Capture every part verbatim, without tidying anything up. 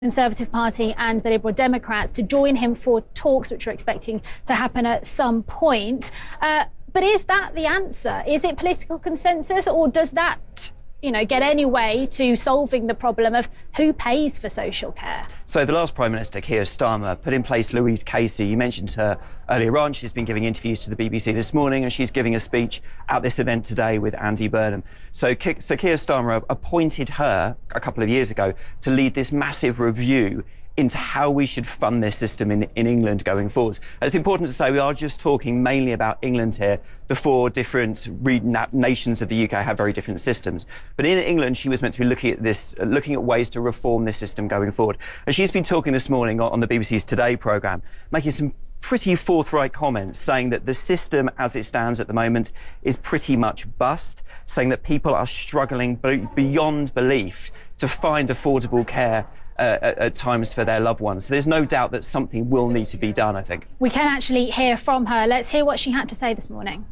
Conservative Party and the Liberal Democrats to join him for talks which are expecting to happen at some point. Uh, but is that the answer? Is it political consensus, or does that, you know, get any way to solving the problem of who pays for social care? So the last Prime Minister, Keir Starmer, put in place Louise Casey. You mentioned her earlier on. She's been giving interviews to the B B C this morning, and she's giving a speech at this event today with Andy Burnham. So, so Keir Starmer appointed her a couple of years ago to lead this massive review into how we should fund this system in, in England going forwards. And it's important to say we are just talking mainly about England here. The four different re- na- nations of the U K have very different systems. But in England, she was meant to be looking at this, uh, looking at ways to reform this system going forward. And she's been talking this morning on, on the B B C's Today programme, making some pretty forthright comments, saying that the system as it stands at the moment is pretty much bust, saying that people are struggling b- beyond belief to find affordable care Uh, at, at times for their loved ones. So there's no doubt that something will need to be done, I think. We can actually hear from her. Let's hear what she had to say this morning.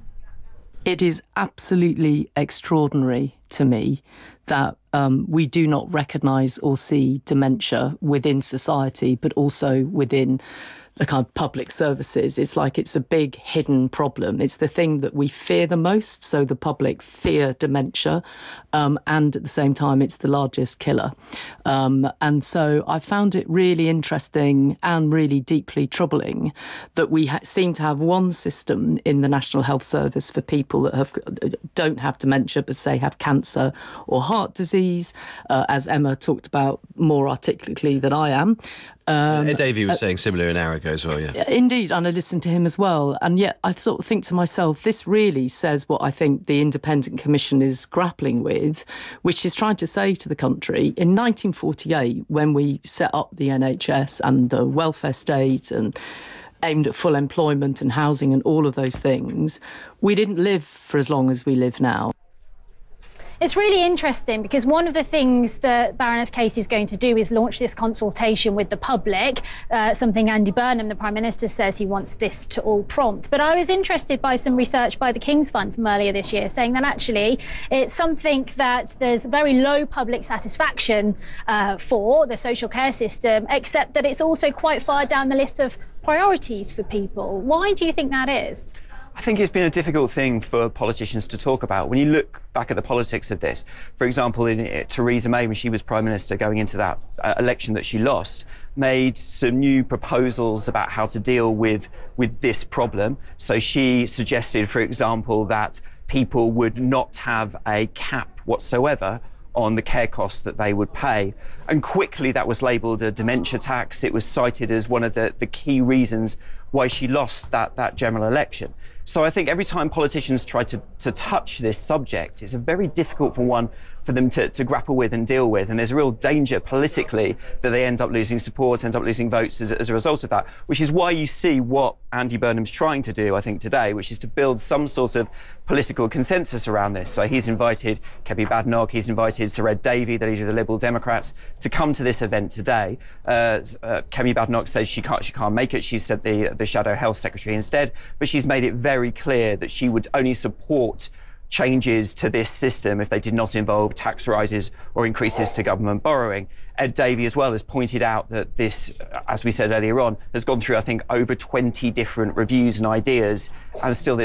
It is absolutely extraordinary to me that um, we do not recognise or see dementia within society, but also within the kind of public services. It's like it's a big hidden problem. It's the thing that we fear the most. So the public fear dementia, um, and at the same time, it's the largest killer. Um, and so I found it really interesting and really deeply troubling that we ha- seem to have one system in the National Health Service for people that have don't have dementia, but say have cancer or heart disease, uh, as Emma talked about more articulately than I am. Um, Ed Davey was uh, saying similar an hour ago as well, yeah. Indeed, and I listened to him as well. And yet I sort of think to myself, this really says what I think the Independent Commission is grappling with, which is trying to say to the country, in nineteen forty-eight, when we set up the N H S and the welfare state and aimed at full employment and housing and all of those things, we didn't live for as long as we live now. It's really interesting because one of the things that Baroness Casey is going to do is launch this consultation with the public, uh, something Andy Burnham, the Prime Minister, says he wants this to all prompt. But I was interested by some research by the King's Fund from earlier this year saying that actually it's something that there's very low public satisfaction uh, for the social care system, except that it's also quite far down the list of priorities for people. Why do you think that is? I think it's been a difficult thing for politicians to talk about. When you look back at the politics of this, for example, in, uh, Theresa May, when she was Prime Minister going into that uh, election that she lost, made some new proposals about how to deal with, with this problem. So she suggested, for example, that people would not have a cap whatsoever on the care costs that they would pay. And quickly that was labelled a dementia tax. It was cited as one of the, the key reasons why she lost that, that general election. So I think every time politicians try to, to touch this subject, it's a very difficult for one for them to, to grapple with and deal with. And there's a real danger politically that they end up losing support, end up losing votes as, as a result of that, which is why you see what Andy Burnham's trying to do, I think, today, which is to build some sort of political consensus around this. So he's invited Kemi Badenoch, he's invited Sir Ed Davey, the leader of the Liberal Democrats, to come to this event today. Uh, uh, Kemi Badenoch says she can't, she can't make it. She said the, the Shadow Health Secretary instead, but she's made it very clear that she would only support changes to this system if they did not involve tax rises or increases to government borrowing. Ed Davey as well has pointed out that this, as we said earlier on, has gone through, I think, over twenty different reviews and ideas, and still